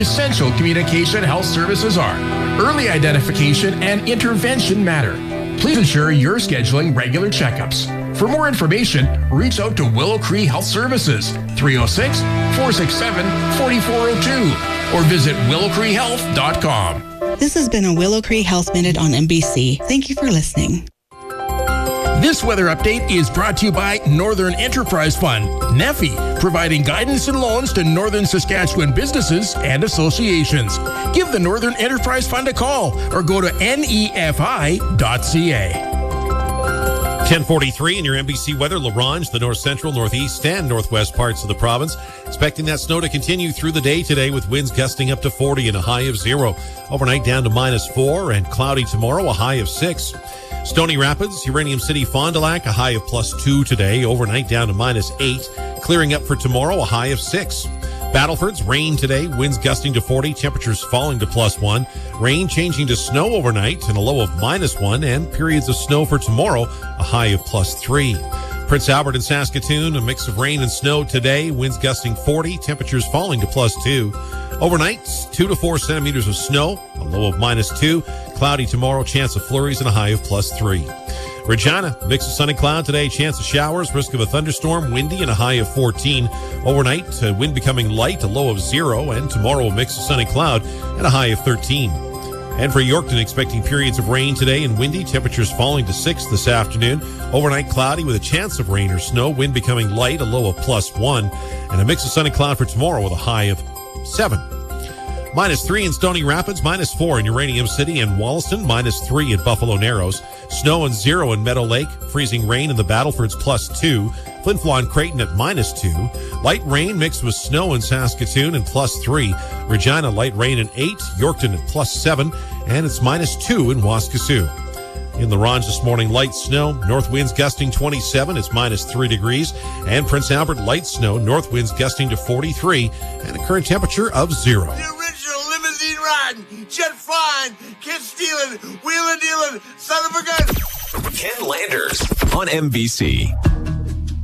Essential communication health services are early identification and intervention matter. Please ensure you're scheduling regular checkups. For more information, reach out to Willow Cree Health Services, 306-467-4402, or visit willowcreehealth.com. This has been a Willow Cree Health Minute on NBC. Thank you for listening. This weather update is brought to you by Northern Enterprise Fund, NEFI, providing guidance and loans to Northern Saskatchewan businesses and associations. Give the Northern Enterprise Fund a call or go to nefi.ca. 10:43 in your NBC weather. La Ronge, the north central, northeast, and northwest parts of the province. Expecting that snow to continue through the day today with winds gusting up to 40 and a high of 0. Overnight down to -4 and cloudy tomorrow, a high of 6. Stony Rapids, Uranium City, Fond du Lac, a high of +2 today. Overnight down to -8. Clearing up for tomorrow, a high of 6. Battleford's rain today, winds gusting to 40, temperatures falling to +1. Rain changing to snow overnight and a low of -1, and periods of snow for tomorrow, a high of +3. Prince Albert and Saskatoon, a mix of rain and snow today, winds gusting 40, temperatures falling to +2. Overnight, 2 to 4 centimeters of snow, a low of -2. Cloudy tomorrow, chance of flurries and a high of +3. Regina, mix of sun and cloud today, chance of showers, risk of a thunderstorm, windy and a high of 14. Overnight, wind becoming light, a low of 0, and tomorrow a mix of sun and cloud and a high of 13. And for Yorkton, expecting periods of rain today and windy, temperatures falling to 6 this afternoon. Overnight cloudy with a chance of rain or snow, wind becoming light, a low of +1, and a mix of sun and cloud for tomorrow with a high of 7. -3 in Stony Rapids, -4 in Uranium City and Wollaston, -3 at Buffalo Narrows. Snow and 0 in Meadow Lake. Freezing rain in the Battlefords, +2. Flin Flon Creighton at -2. Light rain mixed with snow in Saskatoon and +3. Regina, light rain at 8. Yorkton at +7. And it's -2 in Waskesiu. In La Ronge this morning, light snow, north winds gusting 27, it's -3 degrees. And Prince Albert, light snow, north winds gusting to 43, and a current temperature of 0. The original limousine riding, jet flying, kid stealing, wheeling dealing, son of a gun. Ken Landers on NBC.